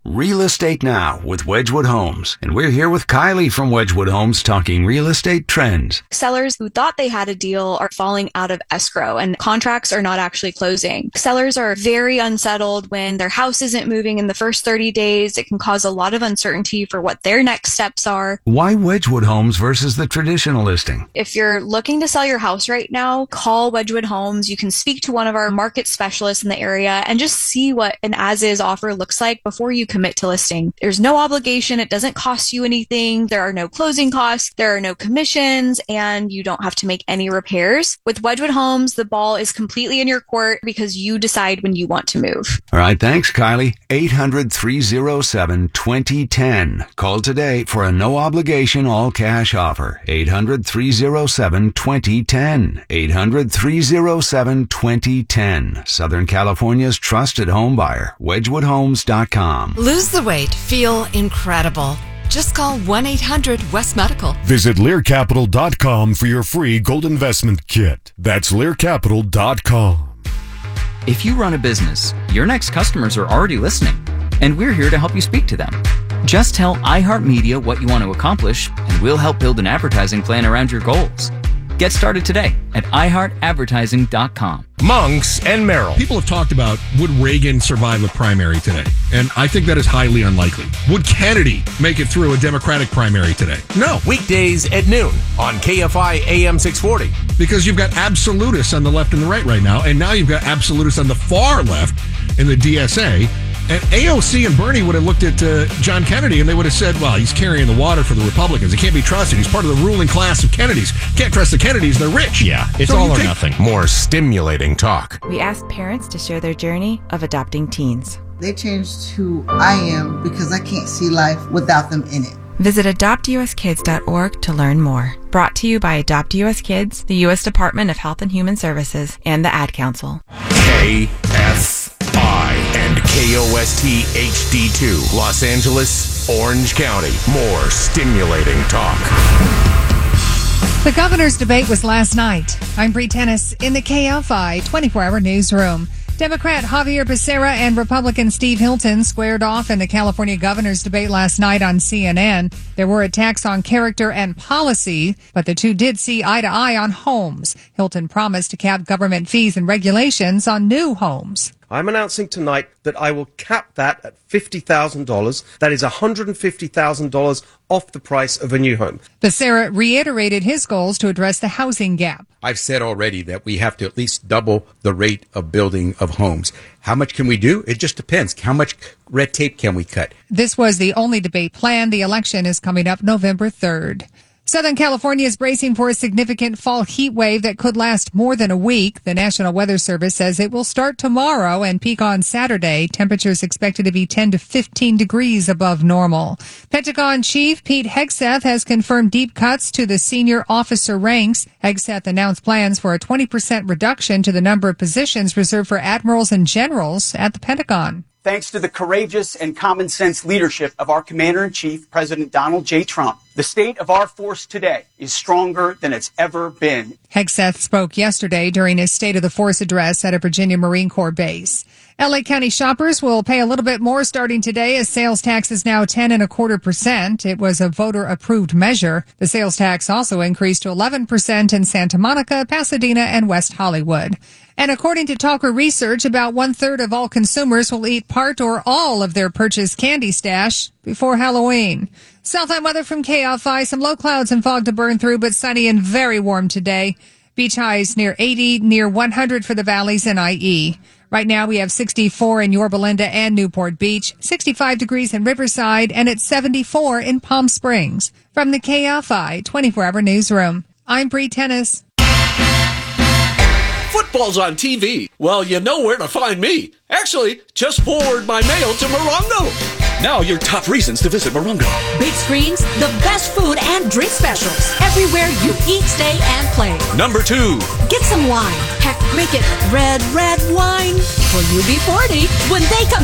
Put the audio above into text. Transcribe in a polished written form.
Real Estate Now with Wedgwood Homes. And we're here with Kylie from Wedgwood Homes talking real estate trends. Sellers who thought they had a deal are falling out of escrow and contracts are not actually closing. Sellers are very unsettled when their house isn't moving in the first 30 days. It can cause a lot of uncertainty for what their next steps are. Why Wedgwood Homes versus the traditional listing? If you're looking to sell your house right now, call Wedgwood Homes. You can speak to one of our market specialists in the area and just see what an as-is offer looks like before you commit to listing. There's no obligation. It doesn't cost you anything. There are no closing costs. There are no commissions, and you don't have to make any repairs. With Wedgwood Homes, the ball is completely in your court because you decide when you want to move. All right. Thanks, Kylie. 800-307-2010. Call today for a no obligation all cash offer. 800-307-2010. 800-307-2010. Southern California's trusted home buyer. WedgwoodHomes.com. Lose the weight. Feel incredible. Just call 1-800-WEST-MEDICAL. Visit LearCapital.com for your free gold investment kit. That's LearCapital.com. If you run a business, your next customers are already listening, and we're here to help you speak to them. Just tell iHeartMedia what you want to accomplish, and we'll help build an advertising plan around your goals. Get started today at iHeartAdvertising.com. Monks and Merrill. People have talked about, would Reagan survive a primary today? And I think that is highly unlikely. Would Kennedy make it through a Democratic primary today? No. Weekdays at noon on KFI AM 640. Because you've got absolutists on the left and the right now, and now you've got absolutists on the far left in the DSA. And AOC and Bernie would have looked at John Kennedy and they would have said, well, he's carrying the water for the Republicans. He can't be trusted. He's part of the ruling class of Kennedys. Can't trust the Kennedys. They're rich. Yeah, it's all or nothing. More stimulating talk. We asked parents to share their journey of adopting teens. They changed who I am because I can't see life without them in it. Visit adoptuskids.org to learn more. Brought to you by Adopt US Kids, the U.S. Department of Health and Human Services, and the Ad Council. KFI and KOST HD2, Los Angeles, Orange County. More stimulating talk. The governor's debate was last night. I'm Bree Tennis in the KFI 24-hour newsroom. Democrat Javier Becerra and Republican Steve Hilton squared off in the California governor's debate last night on CNN. There were attacks on character and policy, but the two did see eye to eye on homes. Hilton promised to cap government fees and regulations on new homes. I'm announcing tonight that I will cap that at $50,000. That is $150,000 off the price of a new home. Becerra reiterated his goals to address the housing gap. I've said already that we have to at least double the rate of building of homes. How much can we do? It just depends. How much red tape can we cut? This was the only debate planned. The election is coming up November 3rd. Southern California is bracing for a significant fall heat wave that could last more than a week. The National Weather Service says it will start tomorrow and peak on Saturday. Temperatures expected to be 10 to 15 degrees above normal. Pentagon Chief Pete Hegseth has confirmed deep cuts to the senior officer ranks. Hegseth announced plans for a 20% reduction to the number of positions reserved for admirals and generals at the Pentagon. Thanks to the courageous and common sense leadership of our Commander-in-Chief, President Donald J. Trump, the state of our force today is stronger than it's ever been. Hegseth spoke yesterday during his State of the Force address at a Virginia Marine Corps base. L.A. County shoppers will pay a little bit more starting today as sales tax is now 10.25%. It was a voter-approved measure. The sales tax also increased to 11% in Santa Monica, Pasadena, and West Hollywood. And according to Talker Research, about 1/3 of all consumers will eat part or all of their purchased candy stash before Halloween. Southland weather from KFI. Some low clouds and fog to burn through, but sunny and very warm today. Beach highs near 80, near 100 for the valleys and IE. Right now we have 64 in Yorba Linda and Newport Beach, 65 degrees in Riverside, and it's 74 in Palm Springs. From the KFI 24-hour newsroom, I'm Bree Tennis. Football's on TV. Well, you know where to find me. Actually, just forward my mail to Morongo. Now your top reasons to visit Morongo. Big screens, the best food and drink specials. Everywhere you eat, stay, and play. Number 2. Get some wine. Heck, make it red wine. Will you be 40 when they come